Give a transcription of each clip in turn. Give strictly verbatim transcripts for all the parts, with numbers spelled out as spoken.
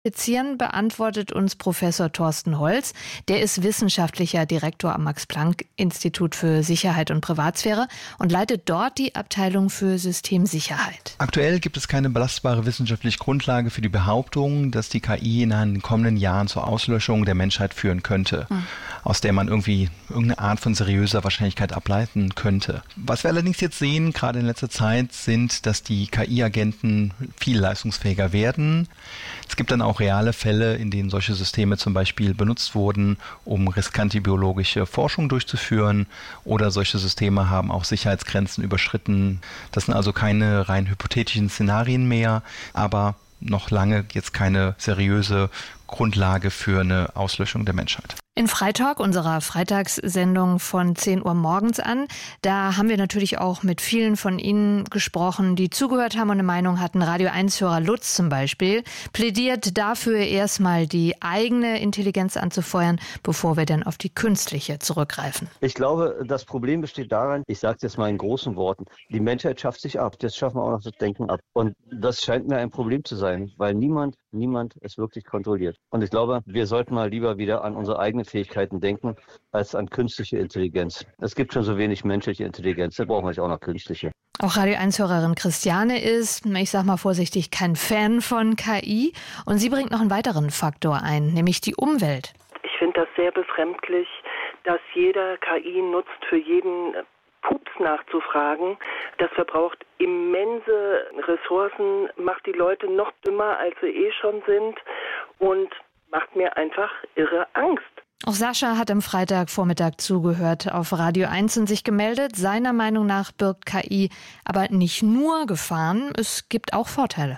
beantwortet uns Professor Thorsten Holz. Der ist wissenschaftlicher Direktor am Max-Planck-Institut für Sicherheit und Privatsphäre und leitet dort die Abteilung für Systemsicherheit. Aktuell gibt es keine belastbare wissenschaftliche Grundlage für die Behauptung, dass die K I in den kommenden Jahren zur Auslöschung der Menschheit führen könnte, hm. aus der man irgendwie irgendeine Art von seriöser Wahrscheinlichkeit ableiten könnte. Was wir allerdings jetzt sehen, gerade in letzter Zeit, sind, dass die K I-Agenten viel leistungsfähiger werden. Es gibt dann auch reale Fälle, in denen solche Systeme zum Beispiel benutzt wurden, um riskante biologische Forschung durchzuführen, oder solche Systeme haben auch Sicherheitsgrenzen überschritten. Das sind also keine rein hypothetischen Szenarien mehr, aber noch lange jetzt keine seriöse Grundlage für eine Auslöschung der Menschheit. In Freitalk, unserer Freitagssendung von zehn Uhr morgens an, da haben wir natürlich auch mit vielen von Ihnen gesprochen, die zugehört haben und eine Meinung hatten. Radio eins-Hörer Lutz zum Beispiel plädiert dafür, erstmal die eigene Intelligenz anzufeuern, bevor wir dann auf die künstliche zurückgreifen. Ich glaube, das Problem besteht daran, ich sage es jetzt mal in großen Worten, die Menschheit schafft sich ab. Jetzt schaffen wir auch noch das Denken ab. Und das scheint mir ein Problem zu sein, weil niemand, niemand es wirklich kontrolliert. Und ich glaube, wir sollten mal lieber wieder an unsere eigenen Fähigkeiten denken, als an künstliche Intelligenz. Es gibt schon so wenig menschliche Intelligenz, da brauchen wir nicht auch noch künstliche. Auch Radio eins-Hörerin Christiane ist, ich sag mal vorsichtig, kein Fan von K I. Und sie bringt noch einen weiteren Faktor ein, nämlich die Umwelt. Ich finde das sehr befremdlich, dass jeder K I nutzt, für jeden Pups nachzufragen. Das verbraucht immense Ressourcen, macht die Leute noch dümmer, als sie eh schon sind und macht mir einfach irre Angst. Auch Sascha hat am Freitagvormittag zugehört auf Radio eins und sich gemeldet. Seiner Meinung nach birgt K I aber nicht nur Gefahren, es gibt auch Vorteile.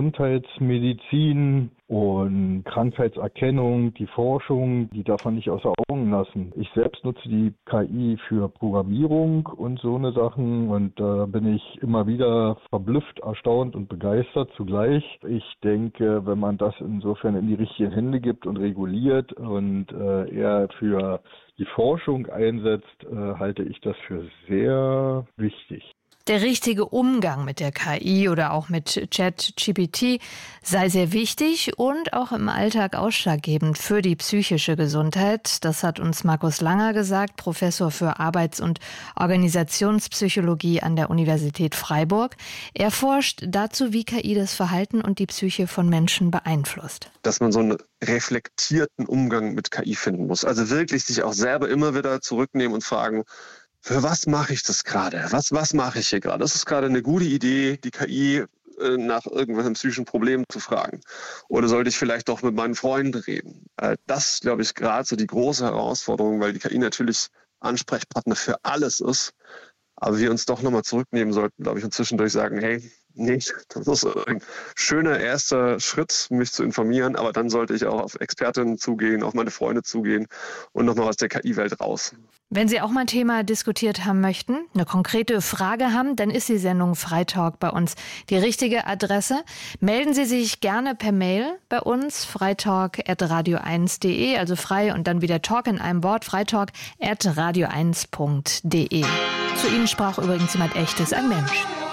Gesundheitsmedizin und Krankheitserkennung, die Forschung, die darf man nicht außer Augen lassen. Ich selbst nutze die K I für Programmierung und so eine Sachen und da äh, bin ich immer wieder verblüfft, erstaunt und begeistert zugleich. Ich denke, wenn man das insofern in die richtigen Hände gibt und reguliert und äh, eher für die Forschung einsetzt, äh, halte ich das für sehr wichtig. Der richtige Umgang mit der K I oder auch mit ChatGPT sei sehr wichtig und auch im Alltag ausschlaggebend für die psychische Gesundheit. Das hat uns Markus Langer gesagt, Professor für Arbeits- und Organisationspsychologie an der Universität Freiburg. Er forscht dazu, wie K I das Verhalten und die Psyche von Menschen beeinflusst. Dass man so einen reflektierten Umgang mit K I finden muss. Also wirklich sich auch selber immer wieder zurücknehmen und fragen, für was mache ich das gerade? Was, was mache ich hier gerade? Das ist gerade eine gute Idee, die K I äh, nach irgendwelchen psychischen Problemen zu fragen. Oder sollte ich vielleicht doch mit meinen Freunden reden? Äh, das ist, glaube ich, gerade so die große Herausforderung, weil die K I natürlich Ansprechpartner für alles ist. Aber wir uns doch nochmal zurücknehmen sollten, glaube ich, und zwischendurch sagen, hey, nee, das ist ein schöner erster Schritt, mich zu informieren, aber dann sollte ich auch auf Expertinnen zugehen, auf meine Freunde zugehen und nochmal aus der K I-Welt raus. Wenn Sie auch mal ein Thema diskutiert haben möchten, eine konkrete Frage haben, dann ist die Sendung Freitalk bei uns die richtige Adresse. Melden Sie sich gerne per Mail bei uns, freitalk at radio eins punkt de, also frei und dann wieder Talk in einem Wort, freitalk at radio eins punkt de. Zu Ihnen sprach übrigens jemand Echtes, ein Mensch.